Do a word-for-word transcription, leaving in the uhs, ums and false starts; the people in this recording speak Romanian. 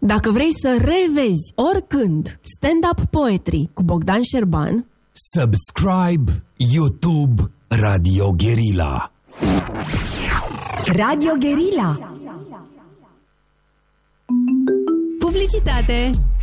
Dacă vrei să revezi oricând stand-up poetry cu Bogdan Șerban, subscribe YouTube Radio Guerilla. Radio Guerilla. Publicitate.